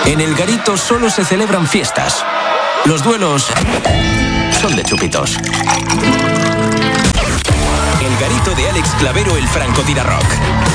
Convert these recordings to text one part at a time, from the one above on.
En El Garito solo se celebran fiestas. Los duelos son de chupitos. El Garito de Alex Clavero, el francotirador.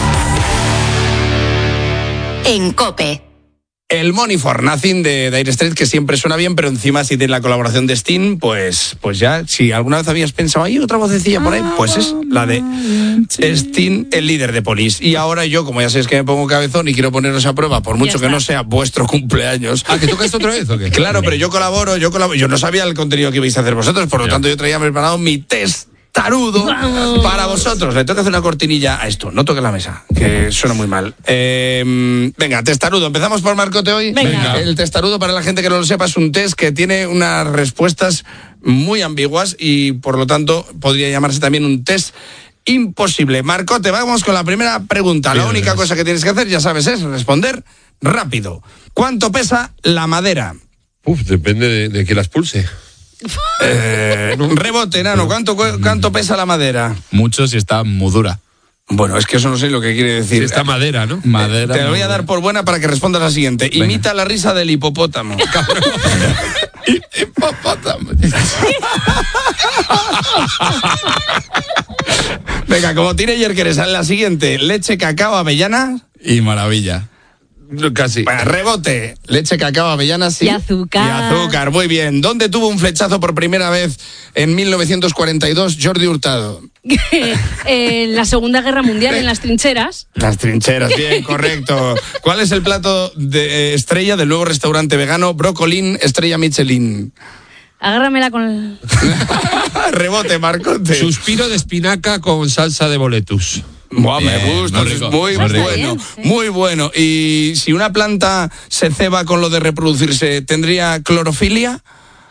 En COPE. El Money for Nothing de Dire Straits, que siempre suena bien, pero encima si tiene la colaboración de Sting, pues ya, si alguna vez habías pensado, hay otra vocecilla por ahí, pues es la de Sting, el líder de Police. Y ahora yo, como ya sabéis que me pongo cabezón y quiero poneros a prueba, por mucho que no sea vuestro cumpleaños. ¿Que tocas otra vez o qué? Claro, pero yo colaboro, yo no sabía el contenido que ibais a hacer vosotros, por lo tanto yo traía preparado mi testarudo para vosotros. Le tengo que hacer una cortinilla a esto, no toque la mesa, que suena muy mal. Venga, testarudo, empezamos por Marcote hoy. Venga. El testarudo, para la gente que no lo sepa, es un test que tiene unas respuestas muy ambiguas y por lo tanto podría llamarse también un test imposible. Marcote, vamos con la primera pregunta. La única cosa que tienes que hacer, ya sabes, es responder rápido. ¿Cuánto pesa la madera? Depende de que las pulse. Rebote, Nano, ¿cuánto pesa la madera? Mucho si está muy dura. Bueno, es que eso no sé lo que quiere decir. Si está madera, ¿no? Madera. Te lo voy a dar por buena para que respondas la siguiente. Venga. Imita la risa del hipopótamo. Hipopótamo. Venga, como teenager que eres, la siguiente. Leche, cacao, avellana. Y maravilla. Casi. Bueno, rebote. Leche, cacao, avellana, sí. Y azúcar. Y azúcar, muy bien. ¿Dónde tuvo un flechazo por primera vez en 1942 Jordi Hurtado? En la Segunda Guerra Mundial, en las trincheras. Las trincheras, bien, correcto. ¿Cuál es el plato de estrella del nuevo restaurante vegano Brocolín Estrella Michelin? Agárramela con el... Rebote, Marcote. Suspiro de espinaca con salsa de boletus. Buah, me Bien, gusta, muy es rico, muy muy rico. bueno, Bien, sí. muy bueno. Y si una planta se ceba con lo de reproducirse, ¿tendría clorofilia?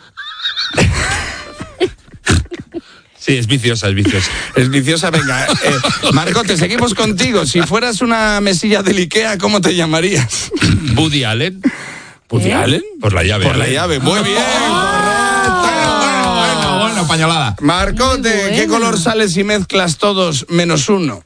Sí, es viciosa. Es viciosa, venga. Marcote, seguimos contigo. Si fueras una mesilla del Ikea, ¿cómo te llamarías? Woody Allen. ¿Woody Allen? Por la llave. Por la llave, muy bien. Bueno, pañolada. Marcote, Muy ¿qué buena. color sale si mezclas todos menos uno?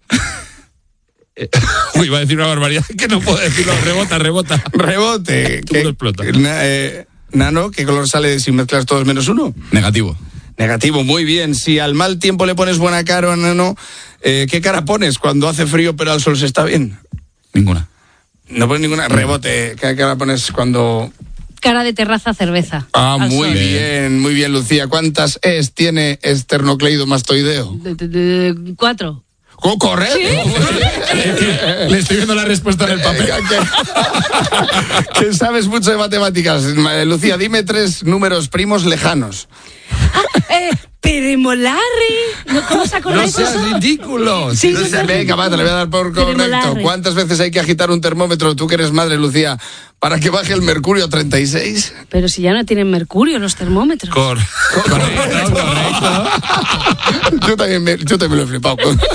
Uy, iba a decir una barbaridad que no puedo decirlo. Rebota. Rebote. Todo explota. Nano, ¿qué color sale si mezclas todos menos uno? Negativo. Negativo, muy bien. Si al mal tiempo le pones buena cara, Nano, ¿qué cara pones cuando hace frío pero al sol se está bien? Ninguna. No pones ninguna. Rebote. ¿Qué cara pones cuando...? Cara de terraza, cerveza. Ah, Al muy sol. bien, Lucía. ¿Cuántas es tiene esternocleidomastoideo? 4. ¡Correcto! Le estoy viendo la respuesta en el papel. Que sabes mucho de matemáticas. Lucía, dime 3 números primos lejanos. Peremolari. ¿Cómo se acuerda No eso? seas ridículo. Sí, No sí, sé, sí. venga, va, te le voy a dar por correcto. Peremolari. ¿Cuántas veces hay que agitar un termómetro, tú que eres madre, Lucía, para que baje el mercurio a 36? Pero si ya no tienen mercurio los termómetros. Correcto. Yo también lo he flipado.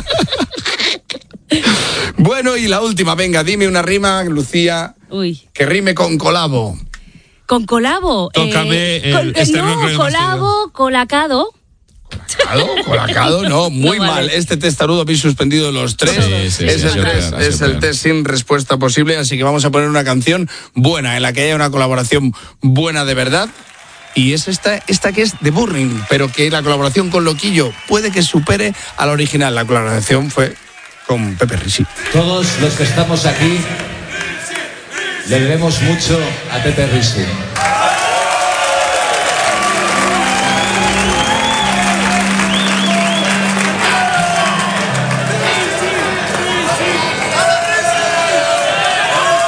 Bueno, y la última, venga, dime una rima, Lucía, Uy. que rime con colabo. Con colabo. Tócame el no, esternocleidomastoideo. colabo, colacado. Colacado, no, muy No, vale. mal. Este testarudo habéis suspendido los 3. Sí, es sí, el sí, 3, sí, es sí, el sí. test sin respuesta posible, así que vamos a poner una canción buena, en la que haya una colaboración buena de verdad. Y es esta que es de Burning, pero que la colaboración con Loquillo puede que supere a la original. La colaboración fue con Pepe Risi. Todos los que estamos aquí le debemos mucho a Pepe Risi.